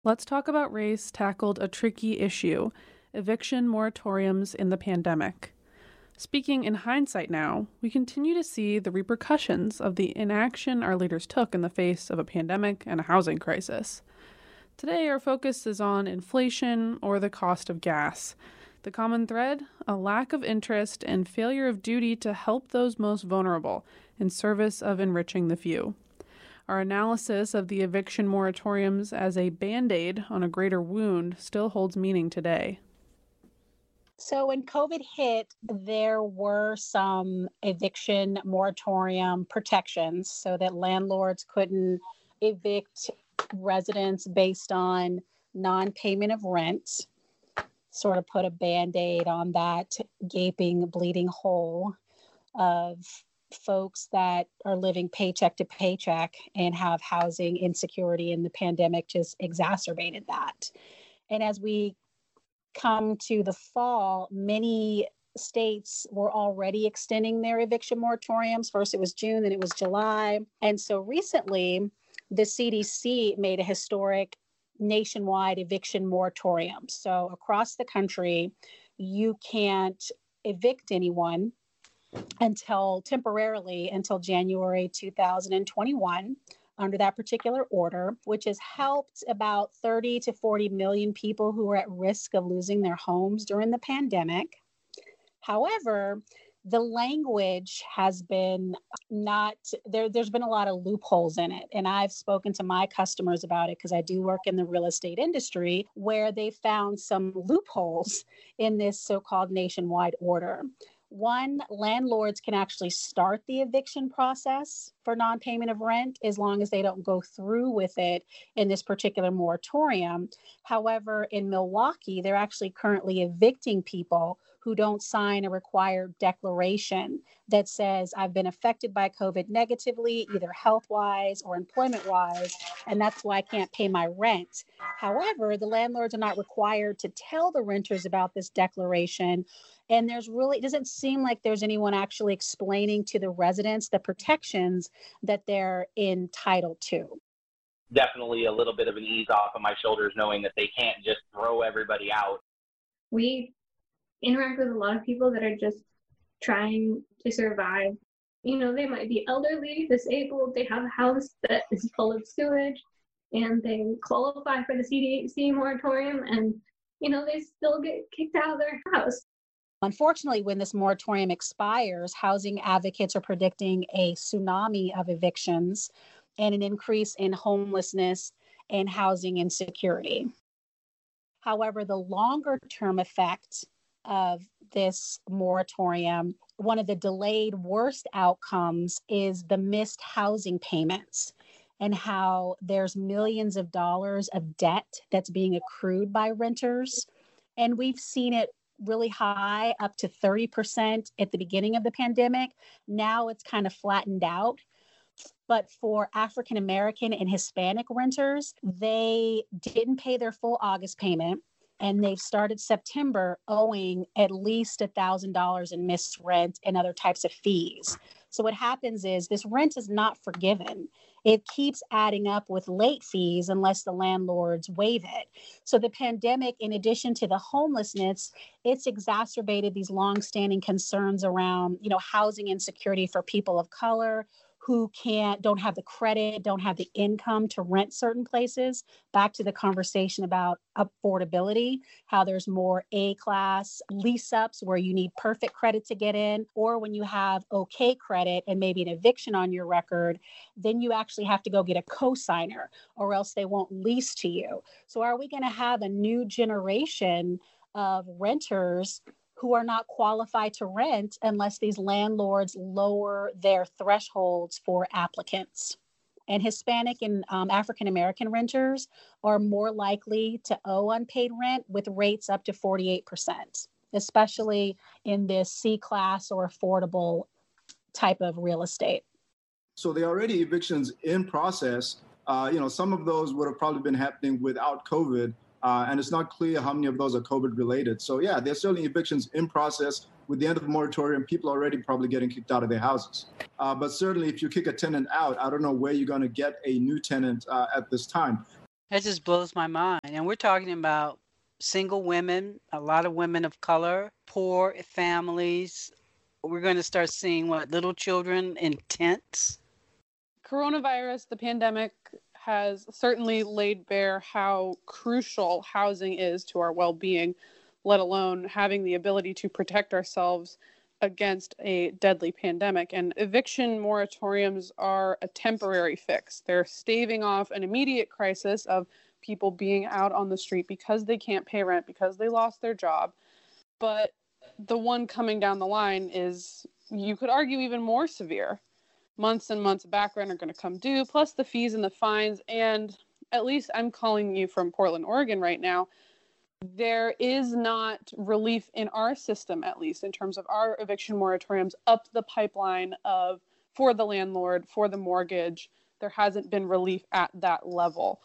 Let's Talk About Race tackled a tricky issue: eviction moratoriums in the pandemic. Speaking in hindsight now, we continue to see the repercussions of the inaction our leaders took in the face of a pandemic and a housing crisis. Today, our focus is on inflation or the cost of gas. The common thread? A lack of interest and failure of duty to help those most vulnerable in service of enriching the few. Our analysis of the eviction moratoriums as a Band-Aid on a greater wound still holds meaning today. So when COVID hit, there were some eviction moratorium protections so that landlords couldn't evict residents based on non-payment of rent, sort of put a Band-Aid on that gaping, bleeding hole of folks that are living paycheck to paycheck and have housing insecurity, and the pandemic just exacerbated that. And as we come to the fall, many states were already extending their eviction moratoriums. First it was June, then it was July. And so recently, the CDC made a historic nationwide eviction moratorium. So across the country, you can't evict anyone temporarily until January 2021 under that particular order, which has helped about 30 to 40 million people who are at risk of losing their homes during the pandemic. However, the language has been there's been a lot of loopholes in it. And I've spoken to my customers about it because I do work in the real estate industry, where they found some loopholes in this so-called nationwide order. One, landlords can actually start the eviction process for non-payment of rent as long as they don't go through with it in this particular moratorium. However, in Milwaukee, they're actually currently evicting people who don't sign a required declaration that says, I've been affected by COVID negatively, either health-wise or employment-wise, and that's why I can't pay my rent. However, the landlords are not required to tell the renters about this declaration. And it doesn't seem like there's anyone actually explaining to the residents the protections that they're entitled to. Definitely a little bit of an ease off of my shoulders knowing that they can't just throw everybody out. We interact with a lot of people that are just trying to survive. You know, they might be elderly, disabled, they have a house that is full of sewage, and they qualify for the CDC moratorium, and, you know, they still get kicked out of their house. Unfortunately, when this moratorium expires, housing advocates are predicting a tsunami of evictions and an increase in homelessness and housing insecurity. However, the longer term effect of this moratorium, one of the delayed worst outcomes is the missed housing payments and how there's millions of dollars of debt that's being accrued by renters. And we've seen it really high, up to 30% at the beginning of the pandemic. Now it's kind of flattened out. But for African American and Hispanic renters, they didn't pay their full August payment, and they've started September owing at least $1,000 in missed rent and other types of fees. So what happens is this rent is not forgiven. It keeps adding up with late fees unless the landlords waive it. So the pandemic, in addition to the homelessness, it's exacerbated these longstanding concerns around, housing insecurity for people of color who don't have the credit, don't have the income to rent certain places. Back to the conversation about affordability, how there's more A-class lease-ups where you need perfect credit to get in, or when you have okay credit and maybe an eviction on your record, then you actually have to go get a cosigner or else they won't lease to you. So are we going to have a new generation of renters who are not qualified to rent unless these landlords lower their thresholds for applicants? And Hispanic and African American renters are more likely to owe unpaid rent with rates up to 48%, especially in this C-class or affordable type of real estate. So there are already evictions in process. Some of those would have probably been happening without COVID. And it's not clear how many of those are COVID related. So yeah, there's certainly evictions in process. With the end of the moratorium, people are already probably getting kicked out of their houses. But certainly if you kick a tenant out, I don't know where you're going to get a new tenant at this time. That just blows my mind. And we're talking about single women, a lot of women of color, poor families. We're going to start seeing little children in tents. Coronavirus, the pandemic, has certainly laid bare how crucial housing is to our well-being, let alone having the ability to protect ourselves against a deadly pandemic. And eviction moratoriums are a temporary fix. They're staving off an immediate crisis of people being out on the street because they can't pay rent, because they lost their job. But the one coming down the line is, you could argue, even more severe. Months and months of back rent are going to come due, plus the fees and the fines. And at least I'm calling you from Portland, Oregon right now. There is not relief in our system, at least in terms of our eviction moratoriums, up the pipeline for the landlord, for the mortgage. There hasn't been relief at that level.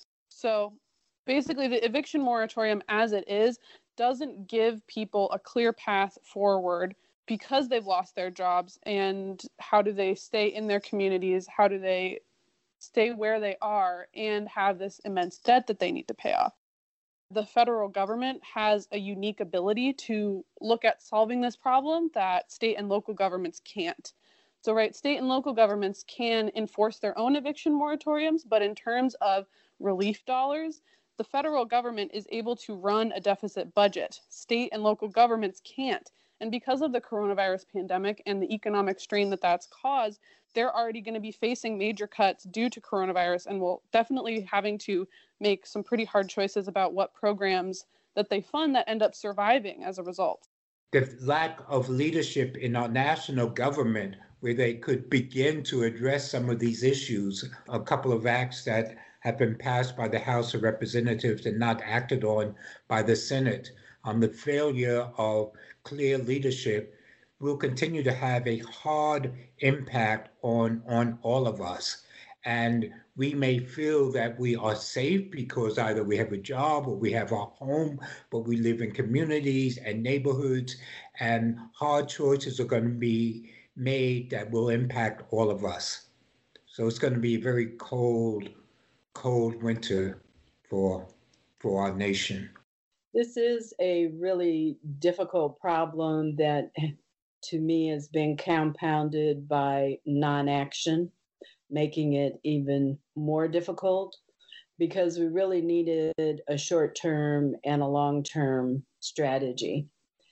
So basically, the eviction moratorium as it is doesn't give people a clear path forward because they've lost their jobs. And how do they stay in their communities? How do they stay where they are and have this immense debt that they need to pay off? The federal government has a unique ability to look at solving this problem that state and local governments can't. So, right, state and local governments can enforce their own eviction moratoriums, but in terms of relief dollars, the federal government is able to run a deficit budget. State and local governments can't. And because of the coronavirus pandemic and the economic strain that that's caused, they're already going to be facing major cuts due to coronavirus, and will definitely having to make some pretty hard choices about what programs that they fund that end up surviving as a result. The lack of leadership in our national government, where they could begin to address some of these issues, a couple of acts that have been passed by the House of Representatives and not acted on by the Senate, the failure of clear leadership will continue to have a hard impact on all of us. And we may feel that we are safe because either we have a job or we have our home, but we live in communities and neighborhoods, and hard choices are going to be made that will impact all of us. So it's going to be a very cold winter for our nation. This is a really difficult problem that, to me, has been compounded by non-action, making it even more difficult, because we really needed a short-term and a long-term strategy.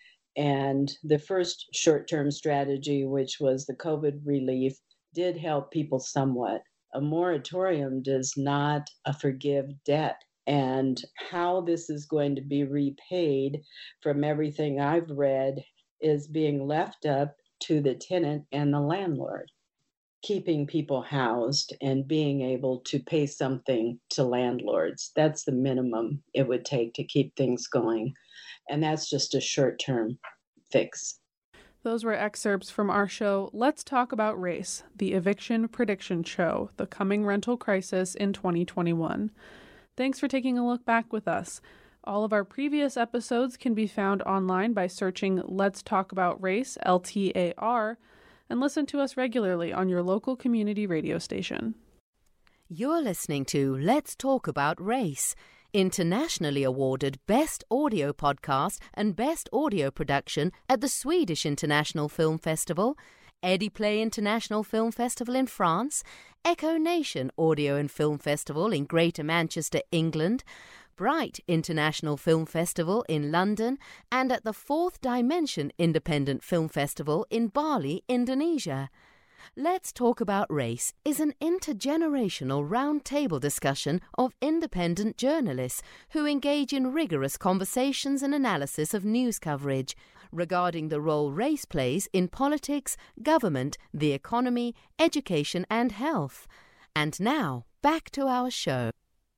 And the first short-term strategy, which was the COVID relief, did help people somewhat. A moratorium does not forgive debt. And how this is going to be repaid, from everything I've read, is being left up to the tenant and the landlord, keeping people housed and being able to pay something to landlords. That's the minimum it would take to keep things going. And that's just a short-term fix. Those were excerpts from our show, Let's Talk About Race, the Eviction Prediction Show, The Coming Rental Crisis in 2021. Thanks for taking a look back with us. All of our previous episodes can be found online by searching Let's Talk About Race, LTAR, and listen to us regularly on your local community radio station. You're listening to Let's Talk About Race, internationally awarded Best Audio Podcast and Best Audio Production at the Swedish International Film Festival, Ediplay International Film Festival in France, Echo Nation Audio and Film Festival in Greater Manchester, England, Bright International Film Festival in London, and at the Fourth Dimension Independent Film Festival in Bali, Indonesia. Let's Talk About Race is an intergenerational roundtable discussion of independent journalists who engage in rigorous conversations and analysis of news coverage regarding the role race plays in politics, government, the economy, education, and health. And now, back to our show.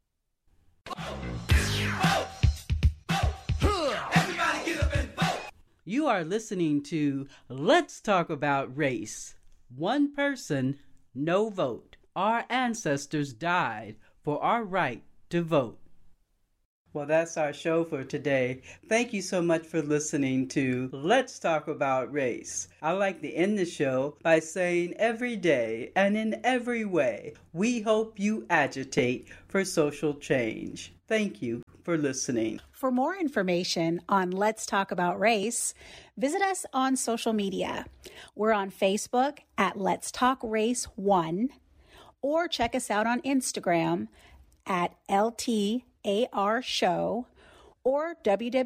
You are listening to Let's Talk About Race. One person, no vote. Our ancestors died for our right to vote. Well, that's our show for today. Thank you so much for listening to Let's Talk About Race. I like to end the show by saying every day and in every way, we hope you agitate for social change. Thank you for listening. For more information on Let's Talk About Race, visit us on social media. We're on Facebook at Let's Talk Race 1, or check us out on Instagram at LTAR Show or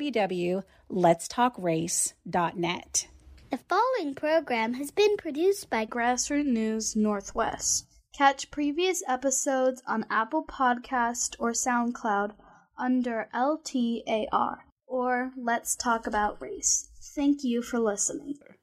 www.letstalkrace.net. The following program has been produced by Grassroots News Northwest. Catch previous episodes on Apple Podcast or SoundCloud under LTAR or Let's Talk About Race. Thank you for listening.